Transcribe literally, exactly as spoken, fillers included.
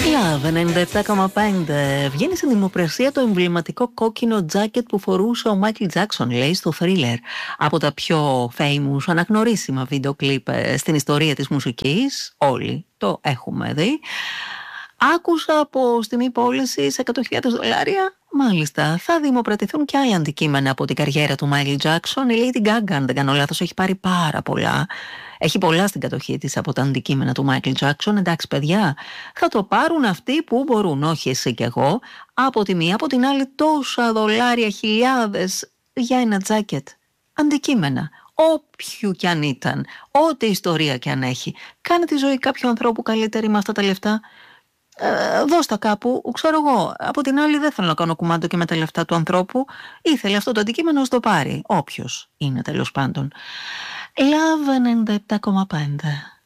Love ενενήντα επτά κόμμα πέντε. Βγαίνει στην δημοπρασία το εμβληματικό κόκκινο τζάκετ που φορούσε ο Μάικλ Τζάκσον, λέει, στο Thriller. Από τα πιο famous, αναγνωρίσιμα βίντεο κλιπ στην ιστορία της μουσικής. Όλοι το έχουμε δει. Άκουσα από τιμή πώληση σε εκατό χιλιάδες δολάρια. Μάλιστα, θα δημοπρατηθούν και άλλα αντικείμενα από την καριέρα του Μάικλ Τζάκσον. Η Lady Gaga, αν δεν κάνω λάθος, έχει πάρει πάρα πολλά. Έχει πολλά στην κατοχή της από τα αντικείμενα του Μάικλ Τζάκσον. Εντάξει, παιδιά, θα το πάρουν αυτοί που μπορούν, όχι εσύ κι εγώ. Από τη μία, από την άλλη, τόσα δολάρια, χιλιάδες για ένα τζάκετ. Αντικείμενα. Όποιου κι αν ήταν, ό,τι ιστορία κι αν έχει. Κάνε τη ζωή κάποιου ανθρώπου καλύτερη με αυτά τα λεφτά. Ε, δώστα κάπου, ξέρω εγώ. Από την άλλη, δεν θέλω να κάνω κουμάντο και με τα λεφτά του ανθρώπου. Ήθελε αυτό το αντικείμενο να το πάρει. Όποιος είναι, τέλος πάντων. Love ενενήντα επτά κόμμα πέντε.